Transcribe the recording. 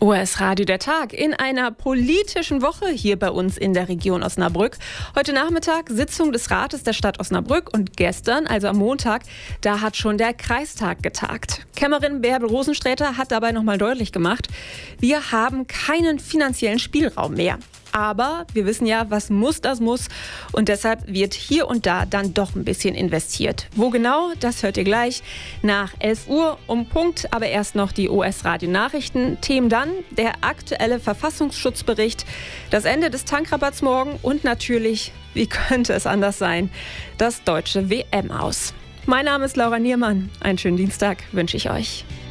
OS Radio der Tag in einer politischen Woche hier bei uns in der Region Osnabrück. Heute Nachmittag Sitzung des Rates der Stadt Osnabrück und gestern, also am Montag, da hat schon der Kreistag getagt. Kämmerin Bärbel Rosensträter hat dabei nochmal deutlich gemacht, wir haben keinen finanziellen Spielraum mehr. Aber wir wissen ja, was muss, das muss. Und deshalb wird hier und da dann doch ein bisschen investiert. Wo genau, das hört ihr gleich nach 11 Uhr um Punkt. Aber erst noch die OS Radio Nachrichten. Themen dann der aktuelle Verfassungsschutzbericht, das Ende des Tankrabatts morgen und natürlich, wie könnte es anders sein, das deutsche WM aus. Mein Name ist Laura Niermann. Einen schönen Dienstag wünsche ich euch.